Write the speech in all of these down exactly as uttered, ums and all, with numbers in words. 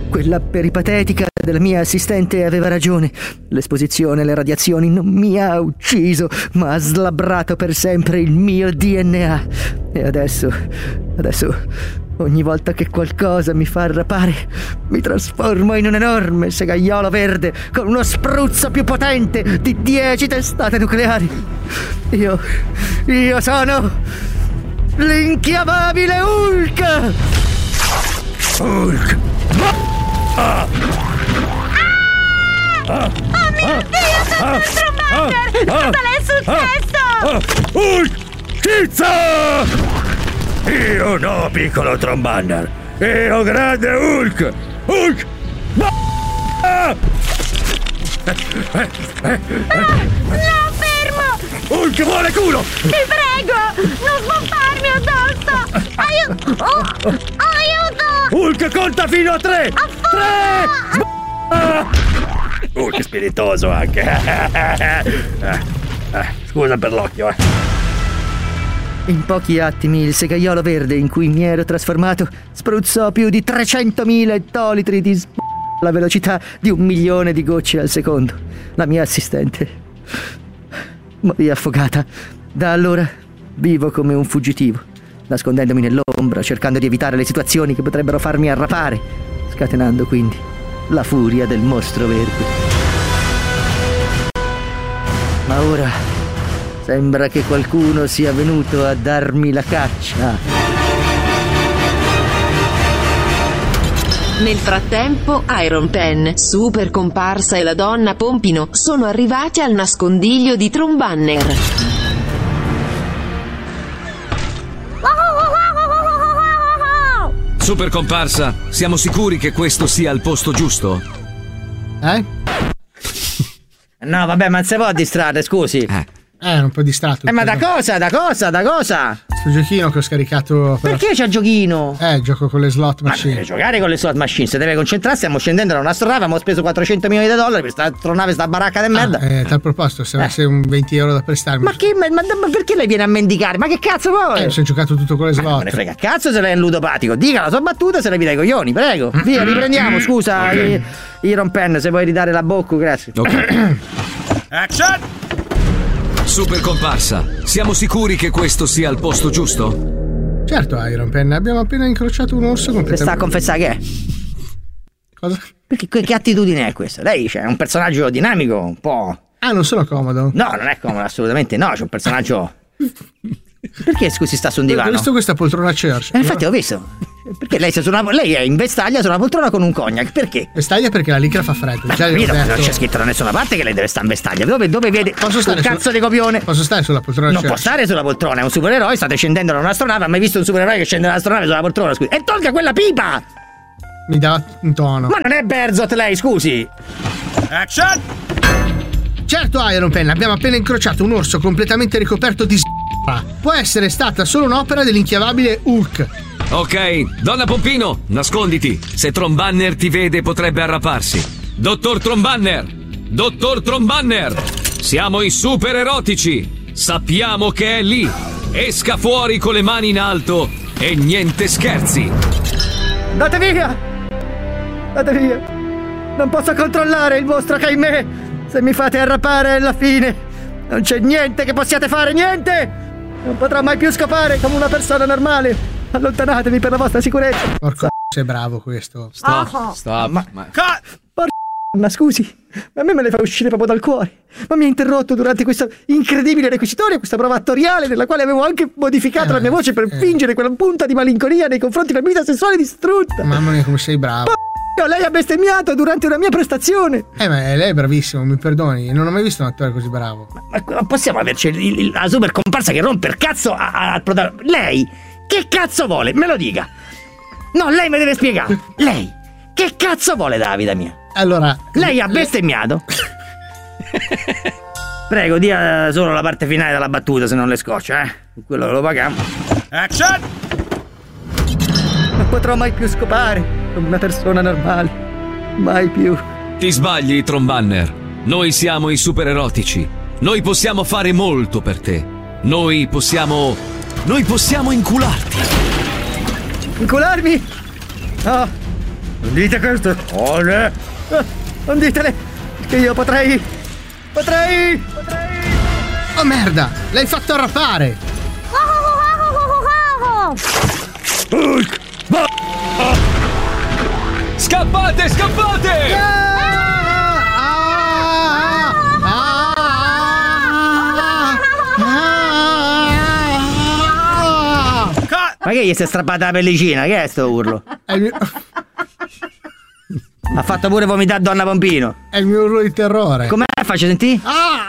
Quella peripatetica della mia assistente aveva ragione. L'esposizione alle radiazioni non mi ha ucciso, ma ha slabbrato per sempre il mio D N A. E adesso, adesso, ogni volta che qualcosa mi fa arrapare, mi trasformo in un enorme segaiolo verde con uno spruzzo più potente di dieci testate nucleari. Io, io sono l'inchiamabile Hulk! Hulk! Ah! Ah! Oh mio Dio, dottor Stromberger! Cosa le è successo? Hulk! Schizza! Io no, piccolo Trombanner! Io grande Hulk! Hulk! Ah! No, fermo! Hulk vuole culo! Ti prego! Non sbombarmi addosso! Aiuto! Oh, aiuto! Hulk conta fino a tre! Tre! Ah! Hulk spiritoso anche! Scusa per l'occhio, eh! In pochi attimi il segaiolo verde in cui mi ero trasformato spruzzò più di trecentomila ettolitri di sp... alla velocità di un milione di gocce al secondo. La mia assistente morì affogata. Da allora vivo come un fuggitivo, nascondendomi nell'ombra, cercando di evitare le situazioni che potrebbero farmi arrapare, scatenando quindi la furia del mostro verde. Ma ora sembra che qualcuno sia venuto a darmi la caccia. Nel frattempo, Iron Pen, Super Comparsa e la donna Pompino sono arrivati al nascondiglio di Trombanner. Super Comparsa, siamo sicuri che questo sia il posto giusto? Eh? No, vabbè, ma non si può distrarre, scusi. Eh. Eh, ero un po' distratto. Eh, ma da cosa? Da cosa? Da cosa? Sto giochino che ho scaricato per... Perché c'è il giochino? Eh, gioco con le slot Ma machine. deve giocare con le slot machine, se deve concentrarsi. Stiamo scendendo da un'astronave, abbiamo speso quattrocento milioni di dollari per questa astronave, sta baracca di merda. Ah, eh, tal proposito, se avesse eh. un venti euro da prestarmi. Ma che? Ma, ma, ma perché lei viene a mendicare? Ma che cazzo vuole? Eh, si è giocato tutto con le slot. Ma ne frega cazzo se lei è un ludopatico. Dica la sua battuta se le vi dai i coglioni, prego. Via, riprendiamo, scusa. Okay. Iron Pen, se vuoi ridare la bocca, grazie. Ok. Action! Super Comparsa, siamo sicuri che questo sia il posto giusto? Certo, Iron Pen, abbiamo appena incrociato un orso completamente... Sta a confessare che è? Cosa? Perché che attitudine è questa? Lei c'è un personaggio dinamico, un po'... Ah, non sono comodo? No, non è comodo, assolutamente no, c'è un personaggio... Perché, scusi, sta su un divano? Ho visto questa poltrona Church. Eh, infatti ho visto. Perché lei, su una, lei è in vestaglia su una poltrona con un cognac, perché? Vestaglia perché la licra fa freddo. Ma capito, non c'è scritto da nessuna parte che lei deve stare in vestaglia. Dove, dove vede posso stare un cazzo su... di copione? Posso stare sulla poltrona Non Church. può stare sulla poltrona, è un supereroe, state scendendo da un'astronave. Ha mai visto un supereroe che scende dall'astronave sulla poltrona, scusi? E tolga quella pipa! Mi dà un tono. Ma non è Berzot lei, scusi! Action! Certo, Iron Pen, abbiamo appena incrociato un orso completamente ricoperto di s***a. Può essere stata solo un'opera dell'inchiavabile Hulk. Ok, donna Pompino, nasconditi. Se Trombanner ti vede potrebbe arraparsi. Dottor Trombanner! Dottor Trombanner! Siamo i super erotici! Sappiamo che è lì! Esca fuori con le mani in alto e niente scherzi! Andate via! Andate via! Non posso controllare il vostro caimè! Se mi fate arrapare alla fine non c'è niente che possiate fare, niente! Non potrò mai più scopare come una persona normale. Allontanatevi per la vostra sicurezza. Porco sei bravo questo. Stop, Ah, stop. ma, ma... Porca, ma scusi, ma a me me le fa uscire proprio dal cuore. Ma mi ha interrotto durante questa incredibile requisitoria, questa prova attoriale nella quale avevo anche modificato eh, la mia voce per eh. fingere quella punta di malinconia nei confronti della mia vita sessuale distrutta. Mamma mia, come sei bravo. Porca, lei ha bestemmiato durante una mia prestazione. Eh, ma lei è bravissimo, mi perdoni. Non ho mai visto un attore così bravo. Ma, ma possiamo averci il, il, la super comparsa che rompe il cazzo al protagonista? Lei che cazzo vuole? Me lo dica. No, lei mi deve spiegare. Lei che cazzo vuole dalla vita mia? Allora, lei ha bestemmiato. Prego, dia solo la parte finale della battuta, se non le scoccia, eh. Quello lo paghiamo. Action! Non potrò mai più scopare come una persona normale. Mai più. Ti sbagli, Trombanner. Noi siamo i super erotici. Noi possiamo fare molto per te. Noi possiamo... Noi possiamo incularti. Incularmi? No. Non dite questo! Oh, ne. Non ditele! Che io potrei... Potrei... Potrei... Oh merda! L'hai fatto arrapare! Hulk! Va! Scappate, scappate! Ma che gli si è strappata la pellicina? Che è sto urlo? È il mio, Ha fatto pure vomitare Donna Pompino. è il mio urlo di terrore. Com'è? Faccio sentire? Ah,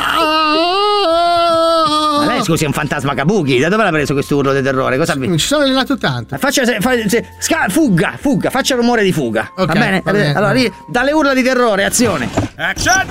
Ma lei scusi è un fantasma kabuki, da dove l'ha preso questo urlo di terrore? Cosa Mi ci sono allenato tanto. Faccia se, fa, se, sca, fuga, fuga, faccia rumore di fuga. Ok, va bene? va bene, allora, va bene. lì, dalle urla di terrore, azione. Action!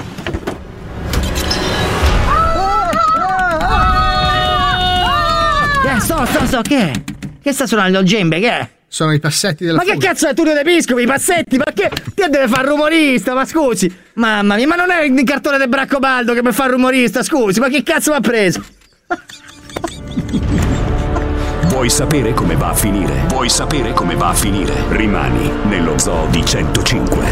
Che è? Sto, sto, sto, che è? Che sta suonando il djembe, che è? Sono i passetti della Ma che fuga. cazzo è Tullio De Piscopi, i passetti? Ma che? Che deve fare rumorista? Ma scusi. Mamma mia, ma non è il cartone del Braccobaldo che mi fa il rumorista, scusi, ma che cazzo mi ha preso? Vuoi sapere come va a finire? Vuoi sapere come va a finire? Rimani nello Zoo di centocinque.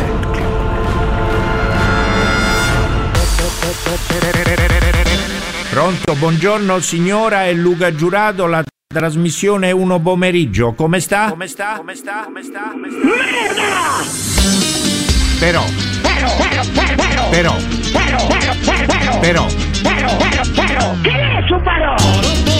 Pronto, buongiorno signora, è Luca Giurato, la trasmissione uno pomeriggio. Come sta? Come sta? Come sta? Come sta? Come sta? Merda! Però. Però. Però. Però. Però. Però. Però. Però. Però. Però. Che ne so però?